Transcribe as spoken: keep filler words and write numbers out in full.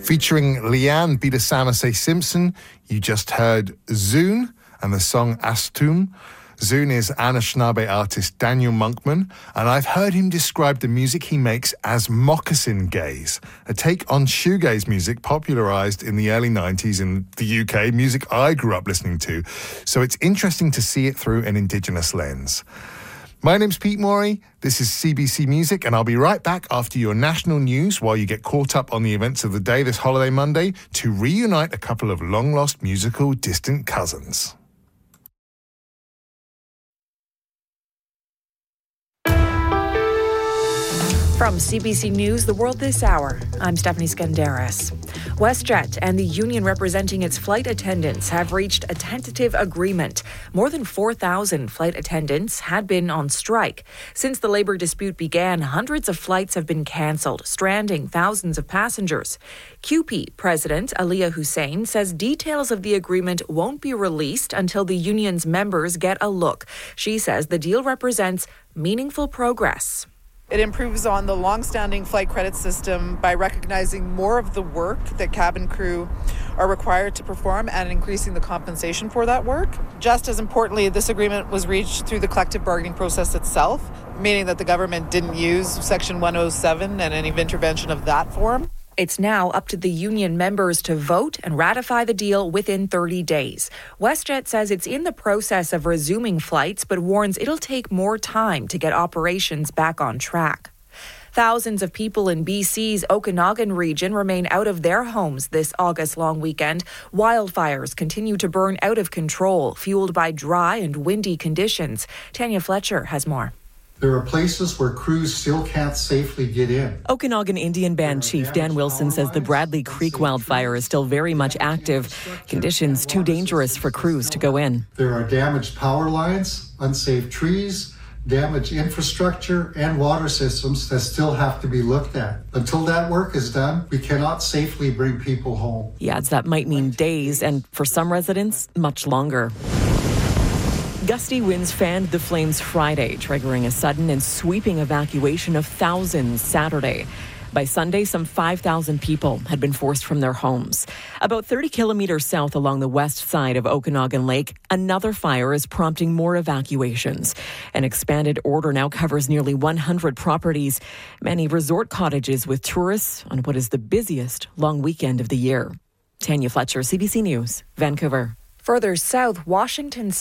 Featuring Leanne Bidasamase Simpson, you just heard Zune and the song Astum. Zune is Anishinaabe artist Daniel Monkman, and I've heard him describe the music he makes as moccasin gaze, a take on shoegaze music popularized in the early nineties in the U K, music I grew up listening to. So it's interesting to see it through an Indigenous lens. My name's Pete Morey, this is C B C Music, and I'll be right back after your national news while you get caught up on the events of the day this holiday Monday to reunite a couple of long-lost musical distant cousins. From C B C News, The World This Hour, I'm Stephanie Skandaris. WestJet and the union representing its flight attendants have reached a tentative agreement. More than four thousand flight attendants had been on strike. Since the labor dispute began, hundreds of flights have been cancelled, stranding thousands of passengers. Q P President Aliyah Hussein says details of the agreement won't be released until the union's members get a look. She says the deal represents meaningful progress. It improves on the long-standing flight credit system by recognizing more of the work that cabin crew are required to perform and increasing the compensation for that work. Just as importantly, this agreement was reached through the collective bargaining process itself, meaning that the government didn't use Section one oh seven and any intervention of that form. It's now up to the union members to vote and ratify the deal within thirty days. WestJet says it's in the process of resuming flights, but warns it'll take more time to get operations back on track. Thousands of people in B C's Okanagan region remain out of their homes this August long weekend. Wildfires continue to burn out of control, fueled by dry and windy conditions. Tanya Fletcher has more. There are places where crews still can't safely get in. Okanagan Indian Band Chief Dan Wilson says the Bradley Creek wildfire is still very much active. Conditions too dangerous for crews to go in. There are damaged power lines, unsafe trees, damaged infrastructure, and water systems that still have to be looked at. Until that work is done, we cannot safely bring people home. He adds that might mean days, and for some residents, much longer. Gusty winds fanned the flames Friday, triggering a sudden and sweeping evacuation of thousands Saturday. By Sunday, some five thousand people had been forced from their homes. About thirty kilometers south along the west side of Okanagan Lake, another fire is prompting more evacuations. An expanded order now covers nearly one hundred properties, many resort cottages with tourists on what is the busiest long weekend of the year. Tanya Fletcher, C B C News, Vancouver. Further south, Washington